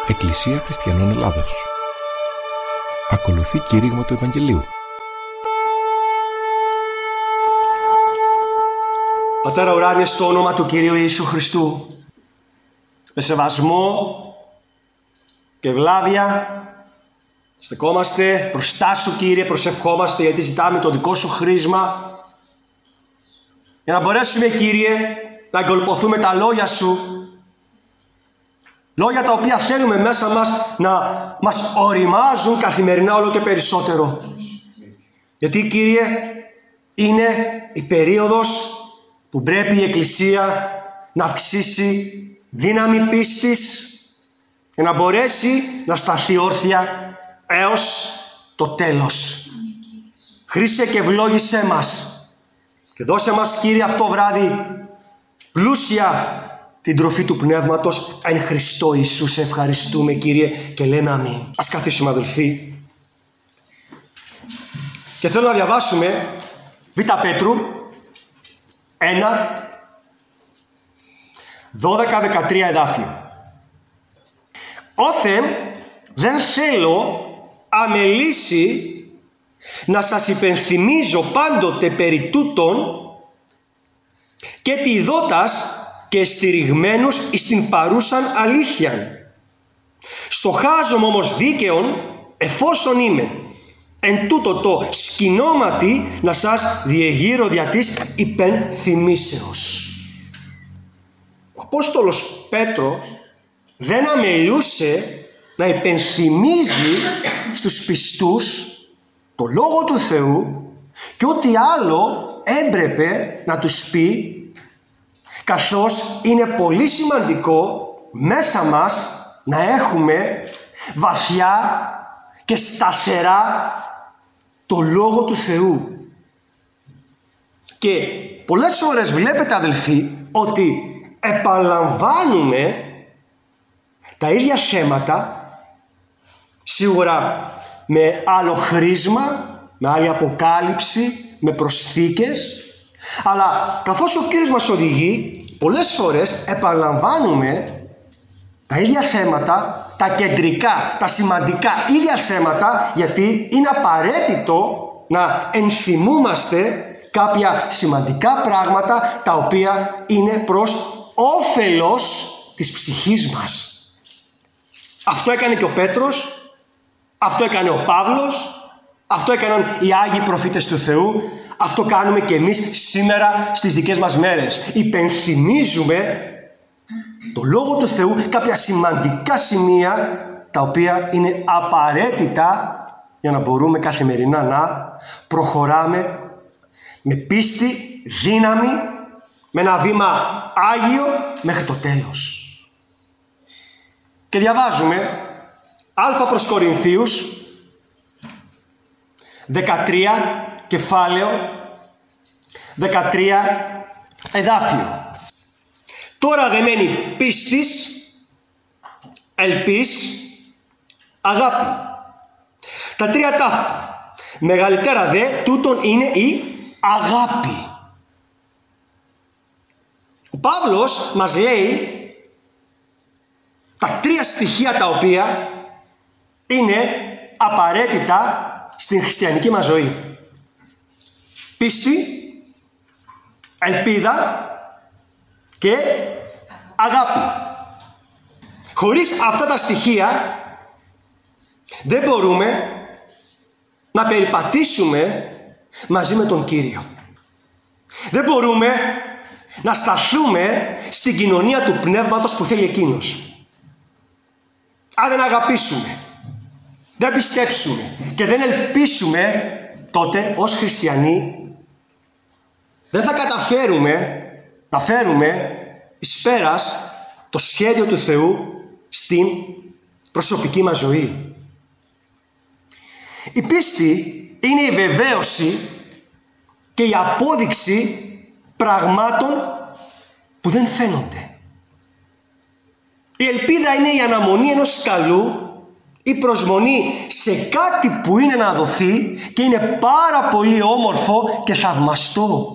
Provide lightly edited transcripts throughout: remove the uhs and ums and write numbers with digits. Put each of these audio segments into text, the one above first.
Εκκλησία Χριστιανών Ελλάδος. Ακολουθεί κήρυγμα του Ευαγγελίου. Πατέρα ουράνιε, στο όνομα του Κυρίου Ιησού Χριστού, με σεβασμό και ευλάβεια στεκόμαστε μπροστά σου, Κύριε, προσευχόμαστε γιατί ζητάμε το δικό σου χρήσμα για να μπορέσουμε, Κύριε, να εγκολποθούμε τα λόγια σου, λόγια τα οποία θέλουμε μέσα μας να μας οριμάζουν καθημερινά όλο και περισσότερο. Γιατί, Κύριε, είναι η περίοδος που πρέπει η Εκκλησία να αυξήσει δύναμη πίστης και να μπορέσει να σταθεί όρθια έως το τέλος. Χρήσε και ευλόγησέ μας και δώσε μας, Κύριε, αυτό βράδυ πλούσια την τροφή του Πνεύματος εν Χριστώ Ιησού. Σε ευχαριστούμε, Κύριε, και λέμε αμήν. Ας καθίσουμε, αδελφοί, και θέλω να διαβάσουμε Β' Πέτρου 1, 12-13 εδάφιο. Όθεν δεν θέλω αμελήσει να σας υπενθυμίζω πάντοτε περί τούτων και τη ειδότας και στηριγμένους εις την παρούσαν αλήθειαν. Στοχάζομαι όμως δίκαιον εφόσον είμαι εν τούτο το σκηνώματι να σας διεγείρω δια της υπενθυμίσεως. Ο Απόστολος Πέτρος δεν αμελούσε να υπενθυμίζει στους πιστούς το Λόγο του Θεού και ό,τι άλλο έπρεπε να τους πει, καθώς είναι πολύ σημαντικό μέσα μας να έχουμε βαθιά και σταθερά το Λόγο του Θεού. Και πολλές φορές βλέπετε, αδελφοί, ότι επαναλαμβάνουμε τα ίδια θέματα, σίγουρα με άλλο χρήσμα, με άλλη αποκάλυψη, με προσθήκες, αλλά καθώς ο Κύριος μας οδηγεί, πολλές φορές επαναλαμβάνουμε τα ίδια θέματα, τα κεντρικά, τα σημαντικά ίδια θέματα, γιατί είναι απαραίτητο να ενθυμούμαστε κάποια σημαντικά πράγματα τα οποία είναι προς όφελος της ψυχής μας. Αυτό έκανε και ο Πέτρος, αυτό έκανε ο Παύλος, αυτό έκαναν οι Άγιοι προφήτες του Θεού, αυτό κάνουμε και εμείς σήμερα στις δικές μας μέρες. Υπενθυμίζουμε το Λόγο του Θεού, κάποια σημαντικά σημεία τα οποία είναι απαραίτητα για να μπορούμε καθημερινά να προχωράμε με πίστη, δύναμη, με ένα βήμα άγιο μέχρι το τέλος. Και διαβάζουμε Α προς Κορινθίους 13 κεφάλαιο 13 εδάφιο. Τώρα δε μένει πίστης, ελπίς, αγάπη. Τα τρία ταύτα. Μεγαλύτερα δε τούτον είναι η αγάπη. Ο Παύλος μας λέει τα τρία στοιχεία τα οποία είναι απαραίτητα στην χριστιανική μας ζωή. Πίστη, ελπίδα και αγάπη. Χωρίς αυτά τα στοιχεία δεν μπορούμε να περιπατήσουμε μαζί με τον Κύριο. Δεν μπορούμε να σταθούμε στην κοινωνία του Πνεύματος που θέλει Εκείνος. Αν δεν αγαπήσουμε, δεν πιστέψουμε και δεν ελπίσουμε, τότε ως χριστιανοί δεν θα καταφέρουμε να φέρουμε εις πέρας το σχέδιο του Θεού στην προσωπική μας ζωή. Η πίστη είναι η βεβαίωση και η απόδειξη πραγμάτων που δεν φαίνονται. Η ελπίδα είναι η αναμονή ενός καλού, η προσμονή σε κάτι που είναι να δοθεί και είναι πάρα πολύ όμορφο και θαυμαστό.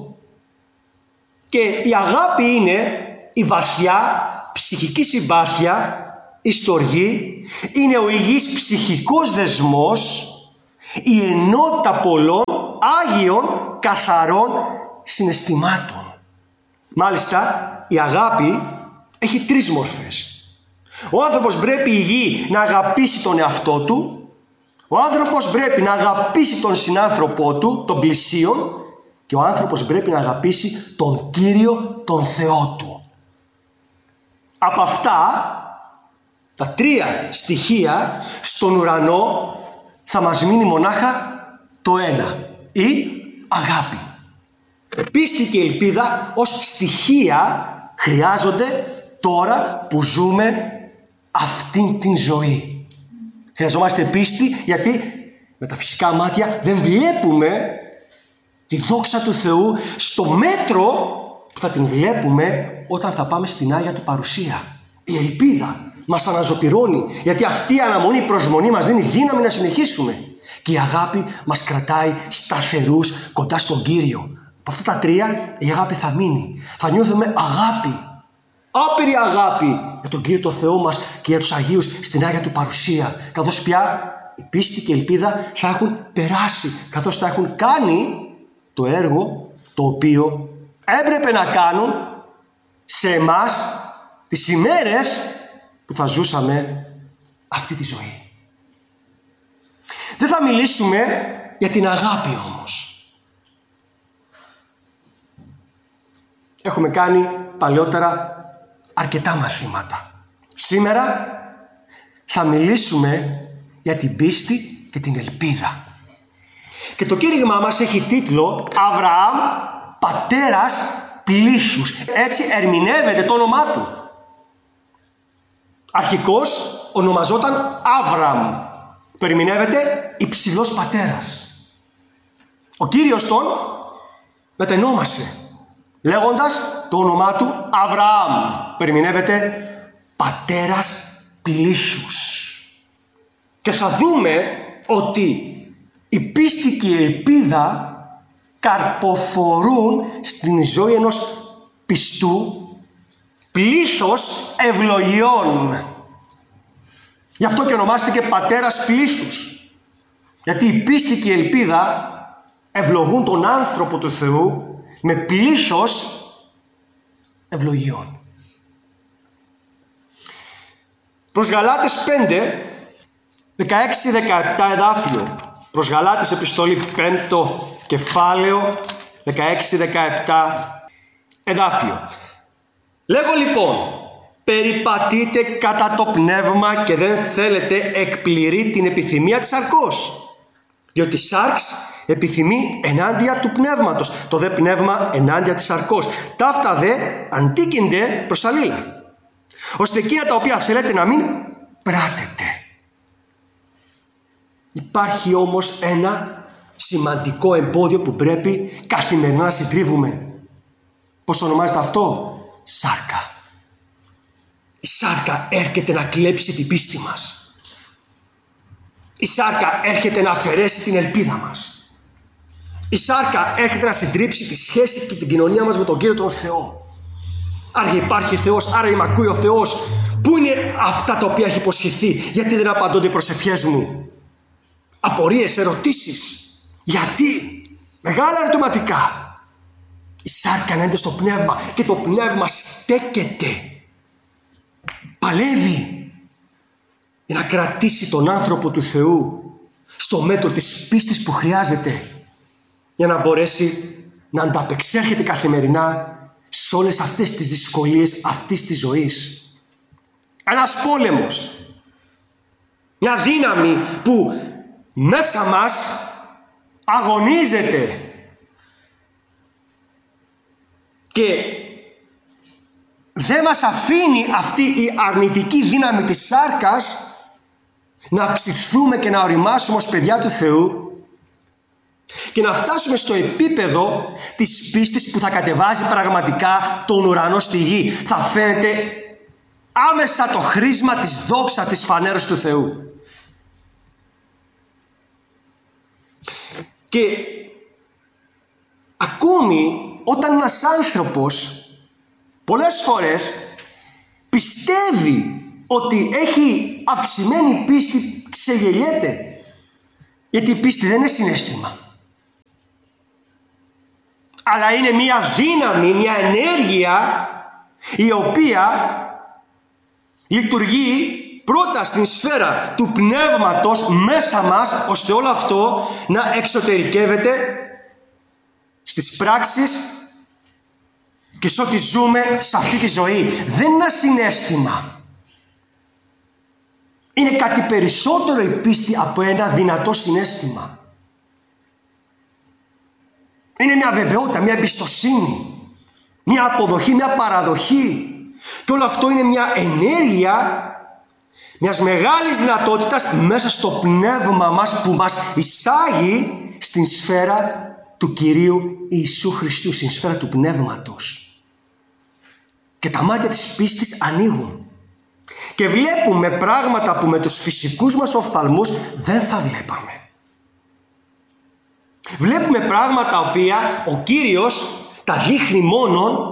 Και η αγάπη είναι η βαθιά ψυχική συμπάθεια η στοργή είναι ο υγιής ψυχικός δεσμός, η ενότητα πολλών άγιων καθαρών συναισθημάτων. Μάλιστα, η αγάπη έχει τρεις μορφές. Ο άνθρωπος πρέπει η γη να αγαπήσει τον εαυτό του, ο άνθρωπος πρέπει να αγαπήσει τον συνάνθρωπό του, τον πλησίον, και ο άνθρωπος πρέπει να αγαπήσει τον Κύριο, τον Θεό του. Από αυτά τα τρία στοιχεία στον ουρανό θα μας μείνει μονάχα το ένα, η αγάπη. Πίστη και ελπίδα ως στοιχεία χρειάζονται τώρα που ζούμε αυτήν την ζωή. Χρειαζόμαστε πίστη γιατί με τα φυσικά μάτια δεν βλέπουμε τη δόξα του Θεού στο μέτρο που θα την βλέπουμε όταν θα πάμε στην Άγια Του παρουσία. Η ελπίδα μας αναζωπυρώνει, γιατί αυτή η αναμονή, η προσμονή μας δίνει δύναμη να συνεχίσουμε. Και η αγάπη μας κρατάει σταθερούς κοντά στον Κύριο. Από αυτά τα τρία η αγάπη θα μείνει. Θα νιώθουμε αγάπη, άπειρη αγάπη για τον Κύριο τον Θεό μας και για τους Αγίους στην Άγια Του παρουσία. Καθώς πια η πίστη και η ελπίδα θα έχουν περάσει, καθώς θα έχουν κάνει το έργο το οποίο έπρεπε να κάνουν σε εμάς τις ημέρες που θα ζούσαμε αυτή τη ζωή. Δεν θα μιλήσουμε για την αγάπη όμως. Έχουμε κάνει παλιότερα αρκετά μαθήματα. Σήμερα θα μιλήσουμε για την πίστη και την ελπίδα. Και το κήρυγμά μας έχει τίτλο «Αβραάμ, πατέρας πλήθους». Έτσι ερμηνεύεται το όνομά του. Αρχικώς ονομαζόταν Άβραμ, που ερμηνεύεται υψηλός πατέρας. Ο Κύριος τον μετενόμασε, λέγοντας το όνομά του Αβραάμ, που ερμηνεύεται πατέρας πλήθους. Και θα δούμε ότι η πίστη και η ελπίδα καρποφορούν στην ζωή ενός πιστού πλήθος ευλογιών. Γι' αυτό και ονομάστηκε πατέρας πλήθους. Γιατί η πίστη και η ελπίδα ευλογούν τον άνθρωπο του Θεού με πλήθος ευλογιών. Προς Γαλάτες 5, 16-17 εδάφιο. Προς Γαλάτες επιστολή 5 κεφάλαιο 16-17 εδάφιο. Λέγω λοιπόν, περιπατείτε κατά το πνεύμα και δεν θέλετε εκπληρεί την επιθυμία της σαρκός. Διότι η σάρξ επιθυμεί ενάντια του πνεύματος, το δε πνεύμα ενάντια της σαρκός. Ταύτα δε αντίκυνται προς αλλήλα, ώστε εκείνα τα οποία θέλετε να μην πράτετε. Υπάρχει όμως ένα σημαντικό εμπόδιο που πρέπει καθημερινά να συντρίβουμε. Πώς ονομάζεται αυτό? Σάρκα. Η σάρκα έρχεται να κλέψει την πίστη μας. Η σάρκα έρχεται να αφαιρέσει την ελπίδα μας. Η σάρκα έρχεται να συντρίψει τη σχέση και την κοινωνία μας με τον Κύριο τον Θεό. Άρα υπάρχει Θεός, άρα μ' ακούει ο Θεός. Πού είναι αυτά τα οποία έχει υποσχεθεί? Γιατί δεν απαντώνται οι προσευχές μου? Απορίες, ερωτήσεις. Γιατί? Μεγάλα ερωτηματικά. Η σάρκα ανένεται στο πνεύμα και το πνεύμα στέκεται. Παλεύει για να κρατήσει τον άνθρωπο του Θεού στο μέτρο της πίστης που χρειάζεται για να μπορέσει να ανταπεξέρχεται καθημερινά σε όλες αυτές τις δυσκολίες αυτής της ζωής. Ένας πόλεμος, μια δύναμη που μέσα μας αγωνίζεται και δεν μας αφήνει αυτή η αρνητική δύναμη της σάρκας να αυξηθούμε και να οριμάσουμε ως παιδιά του Θεού και να φτάσουμε στο επίπεδο της πίστης που θα κατεβάζει πραγματικά τον ουρανό στη γη. Θα φαίνεται άμεσα το χρήσμα της δόξας της φανέρωσης του Θεού. Και ακόμη όταν ένας άνθρωπος πολλές φορές πιστεύει ότι έχει αυξημένη πίστη ξεγελιέται. Γιατί η πίστη δεν είναι συναίσθημα. Αλλά είναι μια δύναμη, μια ενέργεια η οποία λειτουργεί πρώτα στην σφαίρα του πνεύματος μέσα μας, ώστε όλο αυτό να εξωτερικεύεται στις πράξεις και σε ό,τι ζούμε σε αυτή τη ζωή. Δεν είναι ένα συναίσθημα. Είναι κάτι περισσότερο η πίστη από ένα δυνατό συναίσθημα. Είναι μια βεβαιότητα, μια εμπιστοσύνη, μια αποδοχή, μια παραδοχή. Και όλο αυτό είναι μια ενέργεια μιας μεγάλης δυνατότητας μέσα στο πνεύμα μας που μας εισάγει στην σφαίρα του Κυρίου Ιησού Χριστού, στην σφαίρα του πνεύματος. Και τα μάτια της πίστης ανοίγουν. Και βλέπουμε πράγματα που με τους φυσικούς μας οφθαλμούς δεν θα βλέπαμε. Βλέπουμε πράγματα τα οποία ο Κύριος τα δείχνει μόνον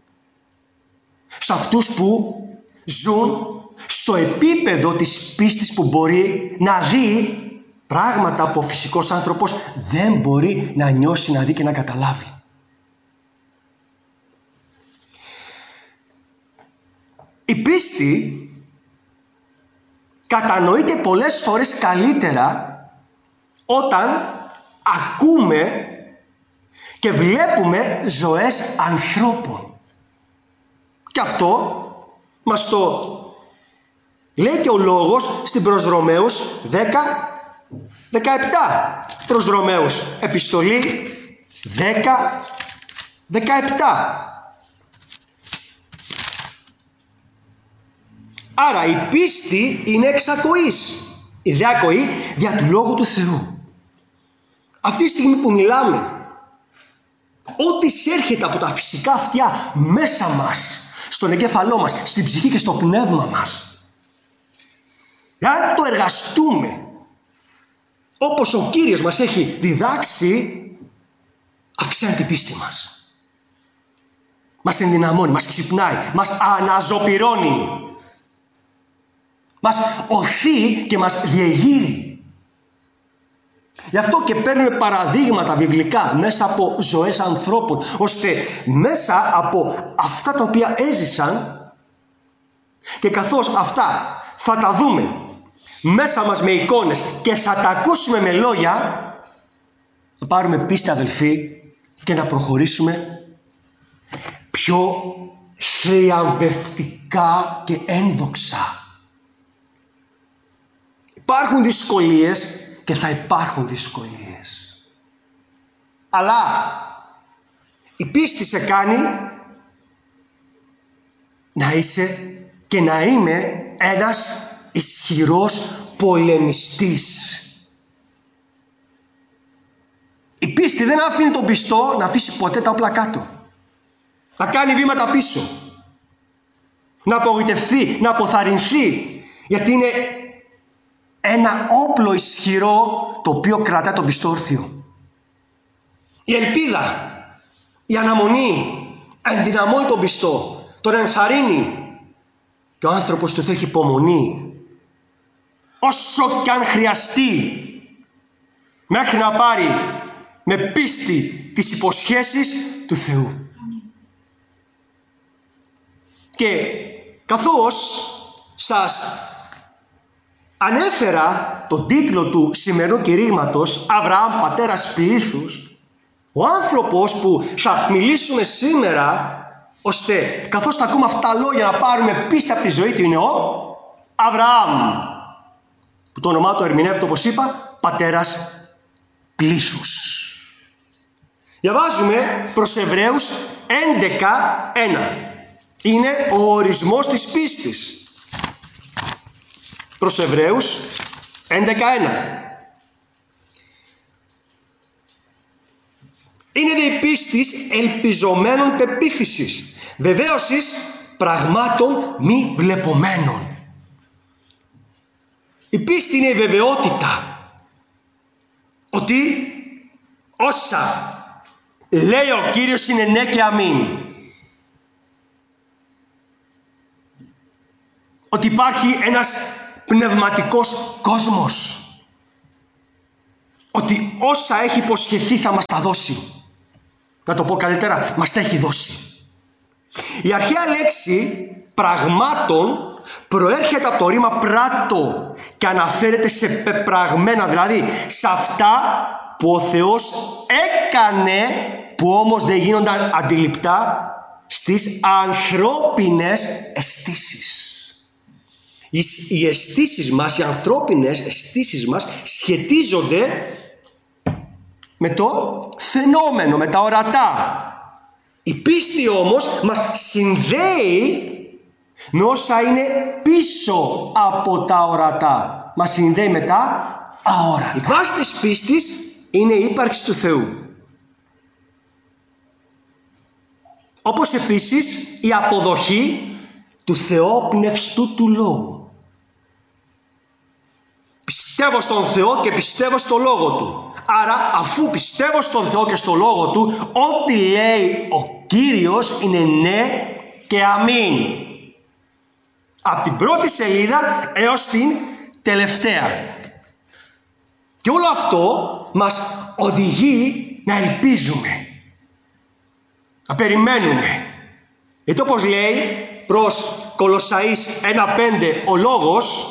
σε αυτούς που ζουν στο επίπεδο της πίστης, που μπορεί να δει πράγματα που ο φυσικός άνθρωπος δεν μπορεί να νιώσει, να δει και να καταλάβει. Η πίστη κατανοείται πολλές φορές καλύτερα όταν ακούμε και βλέπουμε ζωές ανθρώπων. Και αυτό μας το λέει και ο λόγος στην προς Ρωμαίους 10:17. Προς Ρωμαίους επιστολή 10:17. Άρα η πίστη είναι εξ ακοής, η δε ακοή δια του Λόγου του Θεού. Αυτή τη στιγμή που μιλάμε, ό,τι εισέρχεται από τα φυσικά αυτιά μέσα μας, στον εγκέφαλό μας, στην ψυχή και στο πνεύμα μας, αν το εργαστούμε όπως ο Κύριος μας έχει διδάξει, αυξάνει την πίστη μας. Μας ενδυναμώνει, μας ξυπνάει, μας αναζωπυρώνει. Μας οθεί και μας διεγείρει. Γι' αυτό και παίρνουμε παραδείγματα βιβλικά μέσα από ζωές ανθρώπων, ώστε μέσα από αυτά τα οποία έζησαν, και καθώς αυτά θα τα δούμε μέσα μας με εικόνες και θα τα ακούσουμε με λόγια, θα πάρουμε πίστη, αδελφοί, και να προχωρήσουμε πιο θριαμβευτικά και ένδοξα. Υπάρχουν δυσκολίες και θα υπάρχουν δυσκολίες. Αλλά η πίστη σε κάνει να είσαι και να είμαι ένας ισχυρός πολεμιστής. Η πίστη δεν αφήνει τον πιστό να αφήσει ποτέ τα όπλα κάτω. Να κάνει βήματα πίσω. Να απογοητευτεί, να αποθαρρυνθεί. Γιατί είναι ένα όπλο ισχυρό το οποίο κρατά τον πιστό όρθιο. Η ελπίδα, η αναμονή ενδυναμώνει τον πιστό, τον ενθαρρύνει. Και ο άνθρωπος του θα έχει υπομονή όσο κι αν χρειαστεί, μέχρι να πάρει με πίστη τις υποσχέσεις του Θεού. Και καθώς σας ανέφερα τον τίτλο του σημερινού κηρύγματος, Αβραάμ πατέρας πλήθους, ο άνθρωπος που θα μιλήσουμε σήμερα, ώστε καθώς θα ακούμε αυτά τα λόγια να πάρουμε πίστη από τη ζωή του, είναι ο Αβραάμ, που το όνομά του ερμηνεύεται, όπως είπα, πατέρας πλήθους. Διαβάζουμε προς Εβραίους 11:1. Είναι ο ορισμός της πίστης. Προς Εβραίους 11:1. Είναι δε η πίστης ελπιζομένων πεποίθησης, βεβαίωσης πραγμάτων μη βλεπομένων. Η πίστη είναι η βεβαιότητα ότι όσα λέει ο Κύριος είναι ναι και αμήν. ότι υπάρχει ένας πνευματικός κόσμος. Ότι όσα έχει υποσχεθεί θα μας τα δώσει. Να το πω καλύτερα, μας τα έχει δώσει. Η αρχαία λέξη πραγμάτων προέρχεται από το ρήμα πράτο και αναφέρεται σε πεπραγμένα, δηλαδή σε αυτά που ο Θεός έκανε, που όμως δεν γίνονταν αντιληπτά στις ανθρώπινες αισθήσεις. Οι αισθήσεις μας, οι ανθρώπινες αισθήσεις μας σχετίζονται με το φαινόμενο, με τα ορατά. Η πίστη όμως μας συνδέει με όσα είναι πίσω από τα ορατά. Μας συνδέει με τα αόρατα. Η βάση της πίστης είναι η ύπαρξη του Θεού. Όπως επίσης η αποδοχή του θεόπνευστου του Λόγου. Πιστεύω στον Θεό και πιστεύω στο Λόγο Του. Άρα αφού πιστεύω στον Θεό και στο Λόγο Του, ό,τι λέει ο Κύριος είναι ναι και αμήν. Από την πρώτη σελίδα έως την τελευταία. Και όλο αυτό μας οδηγεί να ελπίζουμε. Να περιμένουμε. Γιατί όπως λέει προς Κολοσσαείς 1:5 ο λόγος,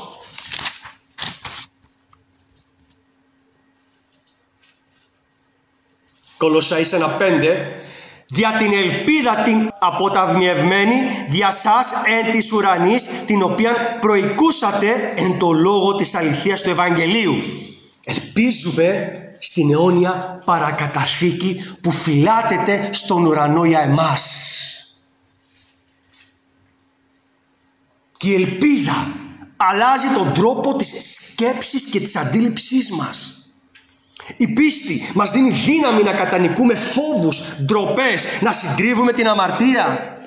Κολοσσαείς 1:5, δια την ελπίδα την αποταμιευμένη δια σας εν της ουρανής, την οποία προοικούσατε εν το λόγο της αληθείας του Ευαγγελίου. Ελπίζουμε στην αιώνια παρακαταθήκη που φυλάτεται στον ουρανό για εμάς. Και η ελπίδα αλλάζει τον τρόπο της σκέψης και της αντίληψής μας. Η πίστη μας δίνει δύναμη να κατανικούμε φόβους, ντροπές, να συντρίβουμε την αμαρτία.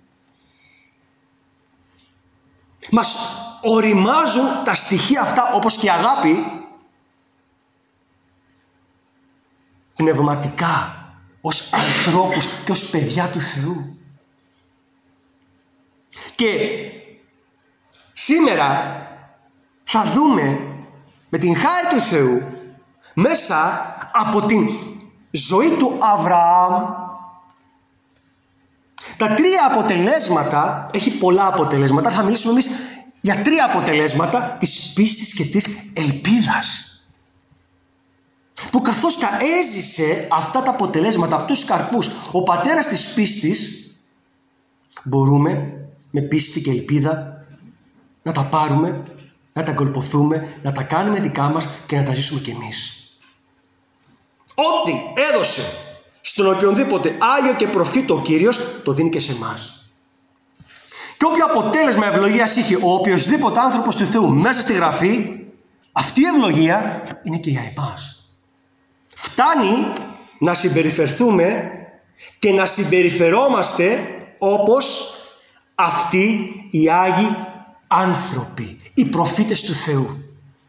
Μας οριμάζουν τα στοιχεία αυτά, όπως και η αγάπη, πνευματικά, ως ανθρώπους και ως παιδιά του Θεού. Και σήμερα θα δούμε με την χάρη του Θεού, μέσα από την ζωή του Αβραάμ, τα τρία αποτελέσματα, έχει πολλά αποτελέσματα, θα μιλήσουμε εμείς για τρία αποτελέσματα της πίστης και της ελπίδας. Που καθώς τα έζησε αυτά τα αποτελέσματα, αυτούς τους καρπούς, ο πατέρας της πίστης, μπορούμε με πίστη και ελπίδα να τα πάρουμε, να τα κολποθούμε, να τα κάνουμε δικά μας και να τα ζήσουμε κι εμείς. Ό,τι έδωσε στον οποιονδήποτε Άγιο και προφήτη ο Κύριος, το δίνει και σε εμάς. Και όποιο αποτέλεσμα ευλογίας είχε ο οποιοσδήποτε άνθρωπος του Θεού μέσα στη Γραφή, αυτή η ευλογία είναι και για εμάς. Φτάνει να συμπεριφερθούμε και να συμπεριφερόμαστε όπως αυτοί οι Άγιοι άνθρωποι, οι προφήτες του Θεού.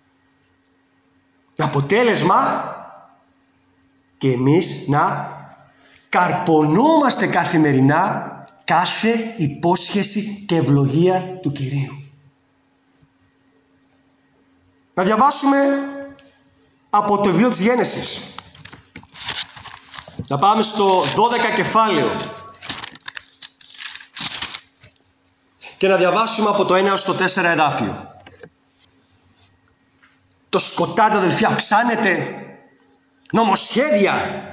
Το αποτέλεσμα και εμείς να καρπονόμαστε καθημερινά κάθε υπόσχεση και ευλογία του Κυρίου. Να διαβάσουμε από το βιβλίο της Γένεσης. Να πάμε στο 12 κεφάλαιο και να διαβάσουμε από το 1 έως το 4 εδάφιο. Το σκοτάδι, αδελφοί, αυξάνεται. Νομοσχέδια,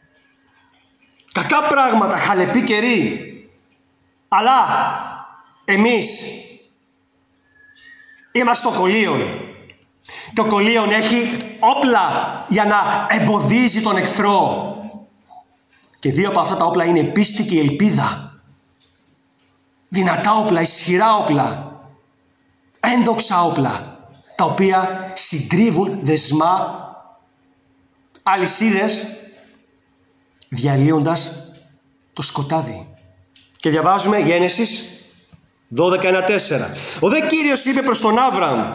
κακά πράγματα, χαλεπή καιρή. Αλλά εμείς είμαστε το κολλίον. Το κολλίον έχει όπλα για να εμποδίζει τον εχθρό. Και δύο από αυτά τα όπλα είναι η πίστη και η ελπίδα. Δυνατά όπλα, ισχυρά όπλα, ένδοξα όπλα, τα οποία συντρίβουν δεσμά, αλυσίδες, διαλύοντας το σκοτάδι. Και διαβάζουμε Γένεσης 12:1-4. Ο δε Κύριος είπε προς τον Άβραμ: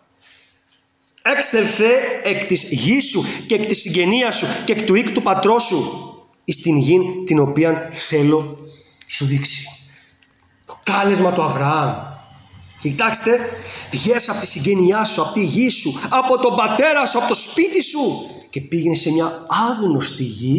έξελθε εκ της γης σου και εκ της συγγενείας σου και εκ του οίκου του πατρός σου εις την γη την οποία θέλω σου δείξει. Το κάλεσμα του Αβραάμ. Κοιτάξτε, βγες από τη συγγένειά σου, από τη γη σου, από τον πατέρα σου, από το σπίτι σου και πήγαινε σε μια άγνωστη γη